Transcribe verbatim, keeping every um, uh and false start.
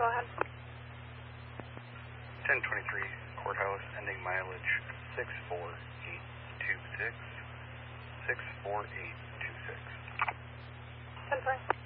go ahead. ten twenty-three Courthouse, ending mileage six four eight two six. six four eight two six. ten three.